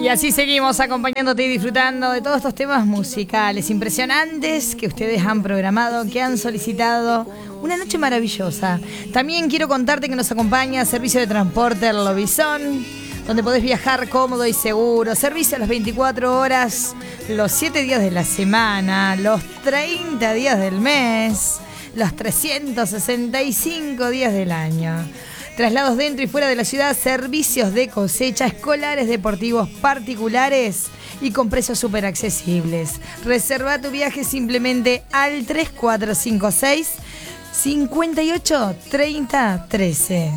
Y así seguimos acompañándote y disfrutando de todos estos temas musicales impresionantes que ustedes han programado, que han solicitado. Una noche maravillosa. También quiero contarte que nos acompaña Servicio de Transporte El Lobizón, donde podés viajar cómodo y seguro. Servicio a las 24 horas, los 7 días de la semana, los 30 días del mes, los 365 días del año. Traslados dentro y fuera de la ciudad, servicios de cosecha, escolares, deportivos, particulares y con precios súper accesibles. Reserva tu viaje simplemente al 3456 58 30 13.